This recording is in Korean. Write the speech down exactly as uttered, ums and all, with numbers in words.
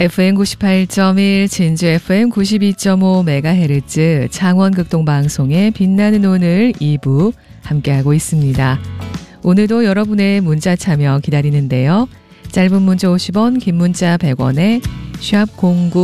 에프엠 구십팔 점 일, 진주 에프엠 구십이 점 오 메가헤르츠 창원극동방송의 빛나는 오늘 이 부 함께하고 있습니다. 오늘도 여러분의 문자 참여 기다리는데요. 짧은 문자 오십 원, 긴 문자 백 원에 샵 공구